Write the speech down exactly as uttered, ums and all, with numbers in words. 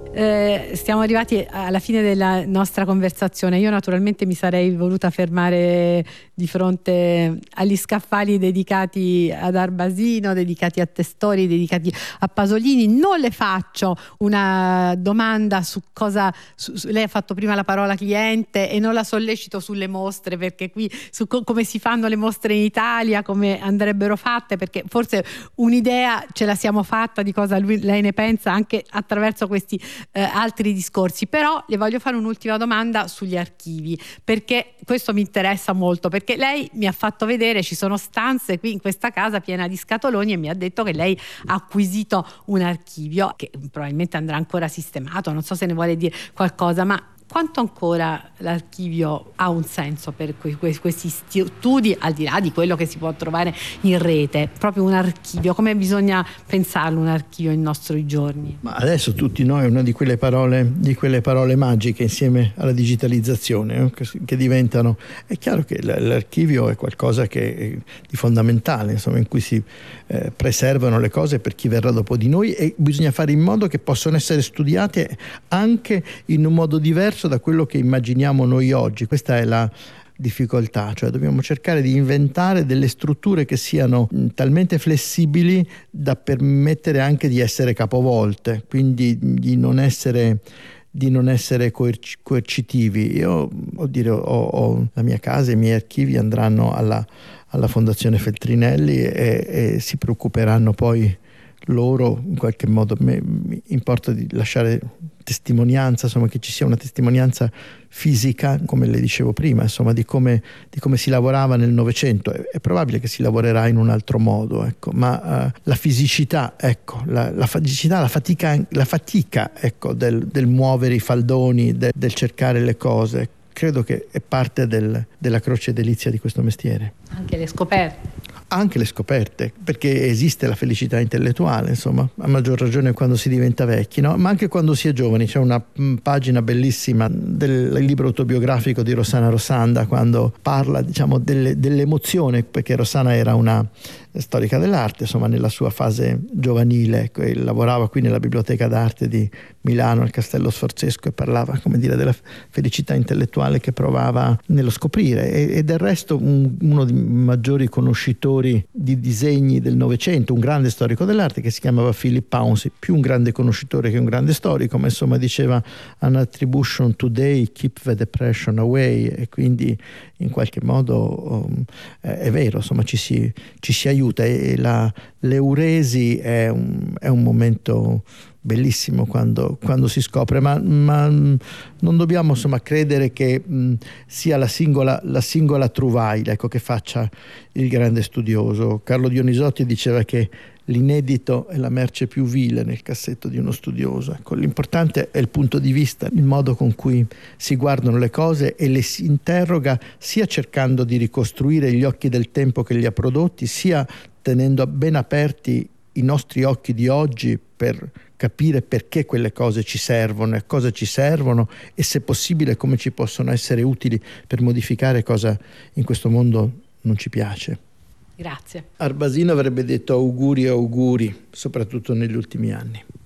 Eh, stiamo arrivati alla fine della nostra conversazione. Io naturalmente mi sarei voluta fermare di fronte agli scaffali dedicati ad Arbasino, dedicati a Testori, dedicati a Pasolini. Non le faccio una domanda su cosa su, su, lei ha fatto prima la parola cliente e non la sollecito sulle mostre, perché qui su co- come si fanno le mostre in Italia, come andrebbero fatte, perché forse un'idea ce la siamo fatta di cosa lui, lei ne pensa anche attraverso questi Eh, altri discorsi. Però le voglio fare un'ultima domanda sugli archivi, perché questo mi interessa molto, perché lei mi ha fatto vedere, ci sono stanze qui in questa casa piena di scatoloni, e mi ha detto che lei ha acquisito un archivio che probabilmente andrà ancora sistemato, non so se ne vuole dire qualcosa, ma quanto ancora l'archivio ha un senso per que- que- questi studi, al di là di quello che si può trovare in rete? Proprio un archivio, come bisogna pensarlo un archivio nei nostri giorni? Ma adesso tutti noi, una di quelle parole, di quelle parole magiche insieme alla digitalizzazione, no? che, che diventano, è chiaro che l'archivio è qualcosa che è di fondamentale, insomma, in cui si eh, preservano le cose per chi verrà dopo di noi, e bisogna fare in modo che possano essere studiate anche in un modo diverso da quello che immaginiamo noi oggi. Questa è la difficoltà, cioè dobbiamo cercare di inventare delle strutture che siano talmente flessibili da permettere anche di essere capovolte, quindi di non essere di non essere coerc- coercitivi. Io ho dire, ho, ho la mia casa, i miei archivi andranno alla, alla Fondazione Feltrinelli e, e si preoccuperanno poi loro, in qualche modo. Me, mi importa di lasciare testimonianza, insomma, che ci sia una testimonianza fisica, come le dicevo prima, insomma, di come, di come si lavorava nel Novecento. È, è probabile che si lavorerà in un altro modo, ecco, ma uh, la fisicità, ecco, la, la fisicità, la fatica, la fatica, ecco, del, del muovere i faldoni, del, del cercare le cose, credo che è parte del, della croce delizia di questo mestiere. Anche le scoperte. Anche le scoperte, perché esiste la felicità intellettuale, insomma, a maggior ragione quando si diventa vecchi, no? Ma anche quando si è giovani. C'è una mh, pagina bellissima del libro autobiografico di Rossana Rossanda, quando parla, diciamo, delle, dell'emozione, perché Rossana era una storica dell'arte, insomma, nella sua fase giovanile, ecco, e lavorava qui nella Biblioteca d'Arte di Milano, al Castello Sforzesco, e parlava, come dire, della felicità intellettuale che provava nello scoprire. E, e del resto un, uno dei maggiori conoscitori di disegni del Novecento, un grande storico dell'arte che si chiamava Philip Pouncey, più un grande conoscitore che un grande storico, ma insomma diceva an attribution today keep the depression away, e quindi in qualche modo um, è vero, insomma ci si, ci si aiuta, e la, l'euresi è un, è un momento bellissimo quando, quando si scopre, ma, ma non dobbiamo, insomma, credere che mh, sia la singola, la singola trouvaille, ecco, che faccia il grande studioso. Carlo Dionisotti diceva che l'inedito è la merce più vile nel cassetto di uno studioso. Ecco, l'importante è il punto di vista, il modo con cui si guardano le cose e le si interroga, sia cercando di ricostruire gli occhi del tempo che li ha prodotti, sia tenendo ben aperti i nostri occhi di oggi per capire perché quelle cose ci servono e cosa ci servono, e se possibile come ci possono essere utili per modificare cosa in questo mondo non ci piace. Grazie. Arbasino avrebbe detto auguri e auguri, soprattutto negli ultimi anni.